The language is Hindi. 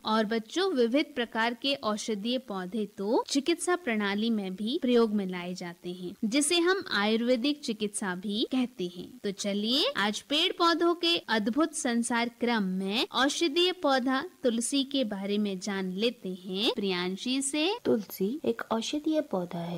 और बच्चों, विविध प्रकार के औषधीय पौधे तो चिकित्सा प्रणाली में भी प्रयोग में लाए जाते हैं, जिसे हम आयुर्वेदिक चिकित्सा भी कहते हैं। तो चलिए आज पेड़ पौधों के अद्भुत संसार क्रम में औषधीय पौधा तुलसी के बारे में जान लेते हैं प्रियांशी से। तुलसी एक औषधीय पौधा है